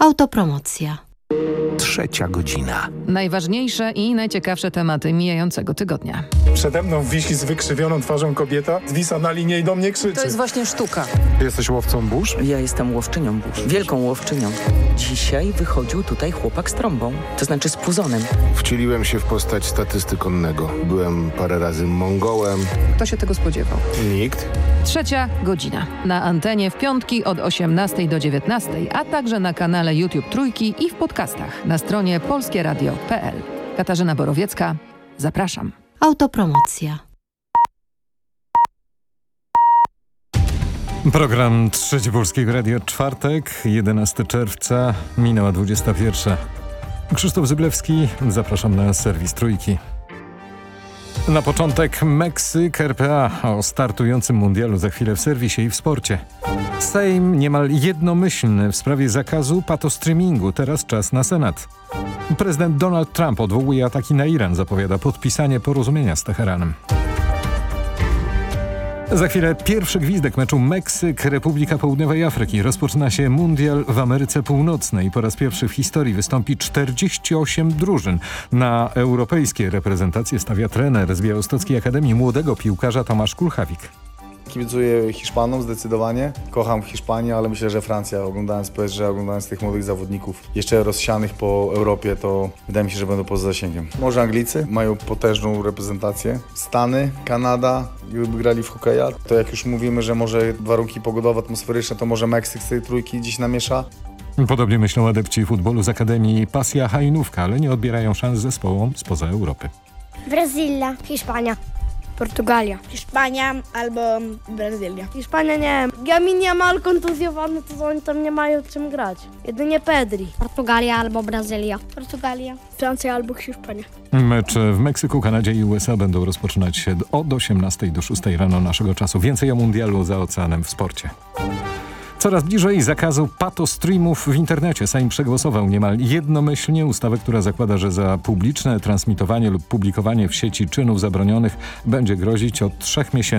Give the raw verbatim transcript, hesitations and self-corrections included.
Autopromocja. Trzecia godzina. Najważniejsze i najciekawsze tematy mijającego tygodnia. Przede mną wisi z wykrzywioną twarzą kobieta, zwisa na linie i do mnie krzyczy. To jest właśnie sztuka. Jesteś łowcą burz? Ja jestem łowczynią burz, wielką łowczynią. Dzisiaj wychodził tutaj chłopak z trąbą, to znaczy z puzonem. Wcieliłem się w postać statysty konnego. Byłem parę razy Mongołem. Kto się tego spodziewał? Nikt. Trzecia godzina. Na antenie w piątki od osiemnastej do dziewiętnastej, a także na kanale YouTube Trójki i w podcastach na stronie polskie radio kropka p l. Katarzyna Borowiecka, zapraszam. Autopromocja. Program Trzecie Polskiego Radio, czwartek, jedenastego czerwca, minęła dwudziesta pierwsza. Krzysztof Zyblewski, zapraszam na serwis Trójki. Na początek Meksyk, R P A o startującym mundialu za chwilę w serwisie i w sporcie. Sejm niemal jednomyślny w sprawie zakazu patostreamingu. Teraz czas na Senat. Prezydent Donald Trump odwołuje ataki na Iran, zapowiada podpisanie porozumienia z Teheranem. Za chwilę pierwszy gwizdek meczu Meksyk-Republika Południowej Afryki. Rozpoczyna się mundial w Ameryce Północnej. Po raz pierwszy w historii wystąpi czterdzieści osiem drużyn. Na europejskie reprezentacje stawia trener z Białostockiej Akademii młodego piłkarza Tomasz Kulchawik. Kibicuję Hiszpanom zdecydowanie. Kocham Hiszpanię, ale myślę, że Francja, oglądając P S G, oglądając tych młodych zawodników jeszcze rozsianych po Europie, to wydaje mi się, że będą poza zasięgiem. Może Anglicy mają potężną reprezentację. Stany, Kanada, gdyby grali w hokeja, to jak już mówimy, że może warunki pogodowe, atmosferyczne, to może Meksyk z tej trójki dziś namiesza. Podobnie myślą adepci futbolu z Akademii Pasja Hajnówka, ale nie odbierają szans zespołom spoza Europy. Brazylia, Hiszpania. Portugalia. Hiszpania albo Brazylia. Hiszpania nie. Gamin Yamal kontuzjowany, to oni tam nie mają czym grać. Jedynie Pedri. Portugalia albo Brazylia. Portugalia. Francja albo Hiszpania. Mecz w Meksyku, Kanadzie i U S A będą rozpoczynać się od osiemnastej do szóstej rano naszego czasu. Więcej o mundialu za oceanem w sporcie. Coraz bliżej zakazu patostreamów w internecie. Sejm przegłosował niemal jednomyślnie ustawę, która zakłada, że za publiczne transmitowanie lub publikowanie w sieci czynów zabronionych będzie grozić od trzech miesięcy